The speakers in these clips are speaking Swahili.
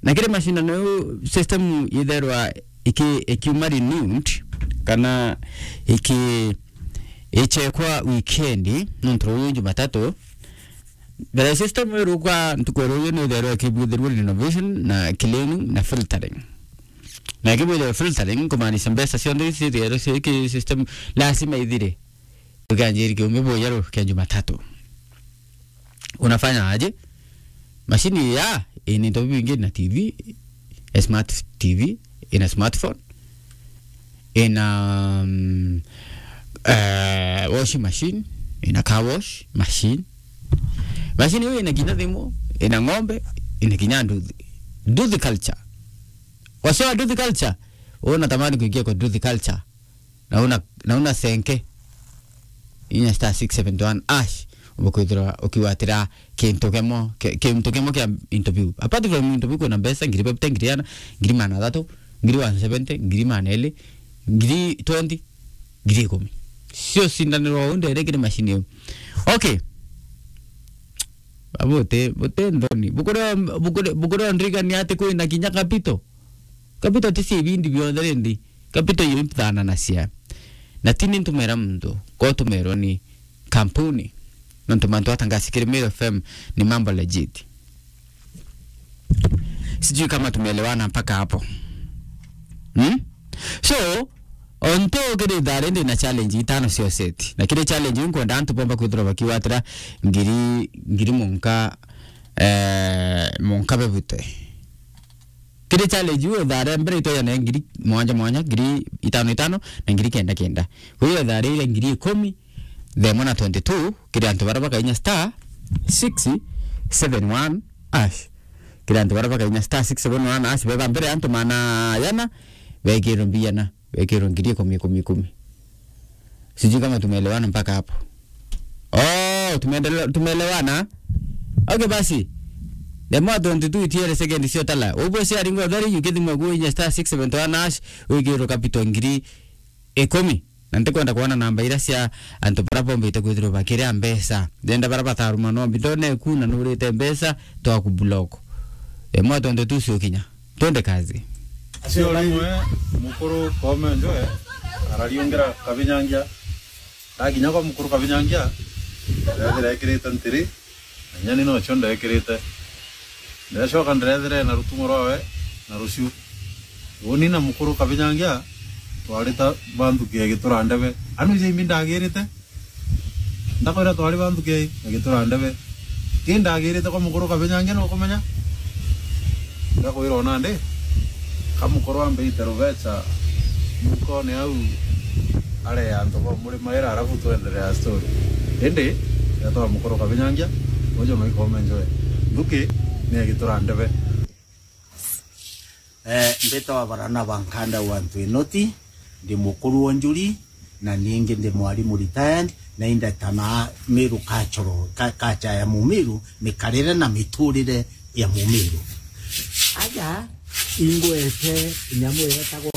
na kile mashina no system yitherwa ikiumari renewed kana ichekwa weekend nontro Jumatatu the system ruka ntukoro no there kibudhirwa renovation na cleaning na filtering na kibudhirwa filtering kuma ni sambesa siondo the system lazima idhire ukanjiri kiumbo yaro kwa Jumatatu unafanya aje mashini ya initobi ingine na TV a smart TV in a smartphone in a washing machine in a car wash machine machine hiyo ina demo ina ngombe ina kinyandu do the culture wasio do the culture una tamani kuingia kwa do the culture na una senke ina star 671 ash ubukwithira ukiwatira kintu kemo kya interview apart from interview kuna pesa ngiri 10 ngiriana ngiri mana 3 ngiri 170 ngiri mana 4 ngiri 20 ngiri 10 sio sindaniro ndere kile machine okay babote ndoni bukoro ndriga ni ate ko ina kinya kapito tisi bindi byondere ndi kapito yimpana na sia na tini ntumera mndo ko tumero ni kampuni nontumantu atangasikire Meru FM ni mambo legit. Sijui kama tumeelewana mpaka hapo. So onto kile darende na challenge itano sio seti. Na kile challenge unko ndantu pomba kudro bakiwatra ngiri monka bebute. Kile challenge uo dare mbere to yana ngiri mwanja ngiri itano na ngiri kenda. Huyo dare ile ngiri 10 the mona 22 kirantu baraba kainya star 671 ash kirantu baraba kainya star 671 ash beba mbere antu mana yana wekero mbiyana wekero ngiri 10 sijui kama tumeelewana mpaka hapo. Tumeelewana. Okay basi the more 22 tiere second sio tala obo si aringo dari you get mwago nya star 671 ash wekero kapito ngiri 10 nante kwenda kuona namba ira cia antu parapo mbite kwithiro bakire mbesa denda baraba taruma no bidone kuna nurite mbesa to kubuloko mwa tonde tu sio kinya twende kazi asio rimwe mukuru kome njoe araliongera kabinyangia aginya kwa mukuru kabinyangia ndere kirete ntiri nyani no chonda kirete ndasho kandere na rutumo rowe na rushu woni na mukuru kabinyangia twarita bantu ke giturandebe anu je mindagirite ndakwira twari bantu ke giturandebe kindagirite ko mukuru kabinyange no kumenya ndakwira onande kamukuru ambe iterovetsa muko ne au ale anto ko muri maira arafu tuendelea story ende yato mukuru kabinyange ojo no ikomenjoe duke ne giturandebe mbeto abarana bankanda wantu enoti ndi mukuru wanjuri na ninge ndi mwalimu retired na inda tama Meru kachoro kacha ya Mumiru mikarere na miturire ya Mumiru aja ingwete nyamu yetagwa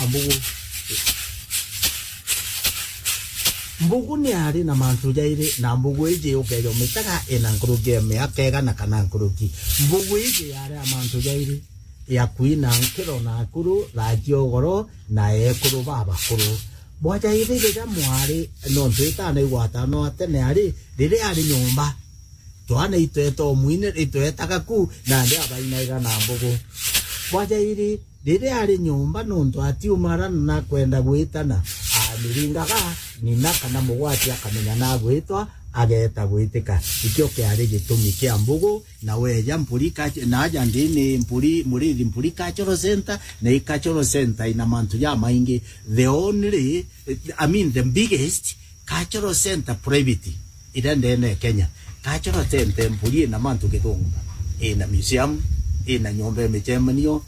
mbugu ni ari na mantu jaire na mbugu ije ukeyo mitaga enankuruge me akega na kanankuruki mbugu ije yare amantu jaire ya kuina nkiro na kuru radio goro na ekuru baba kuru bwaja ire ira mwari no twita na igwata no atene ari rire ari nyumba twana iteto muine itwetaga ku na ndi abaina ira na mbugu bwaja ire rire ari nyumba no ndo ati umara na kwenda gwitana miringaga ni naka na mugwati akamenya na gwitwa ageta gwitika ikyo kyari gitumi kya mbugu na weja mpulika na aja ndini mpuli muridi mpulika choro center na ikachoro center ina mantu ya maingi the only the biggest cultural center private idandene Kenya cultural center mpuli na mantu kitunga ina museum ina nyombe mechemanio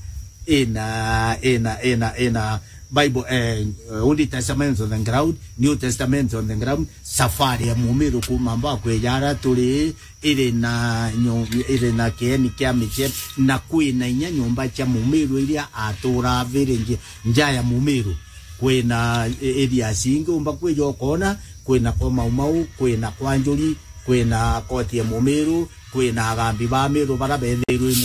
ina Bible Old Testament on the ground, New Testament on the ground, safari ya Mumiru kumamba kwejara tuli ile na kieni kia miche na kuina inya nyumba cha Mumiru ili atura vile nja ya Mumiru kwena area singi umba kwejo kona kwena kwa Maumau kwena kwa Njuri kwena koti ya Mumiru kwena agambi ba Meru barabethiru